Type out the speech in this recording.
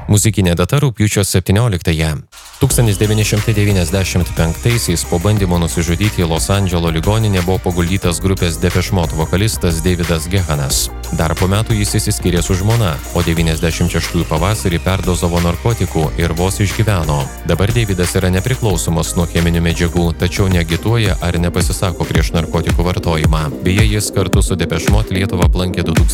Muzikinė data rugpjūčio 17-ąją. 1995-aisiais po bandymo nusižudyti į Los Andželo ligoninę buvo paguldytas grupės Depeche Mode vokalistas Davidas Gehanas. Dar po metų jis išsiskyrė su žmona, o 96-ųjų pavasarį perdozavo narkotikų ir vos išgyveno. Dabar Davidas yra nepriklausomas nuo cheminių medžiagų, tačiau neagituoja ar nepasisako prieš narkotikų vartojimą. Beje, jis kartu su Depeche Mode Lietuvą aplankė 2000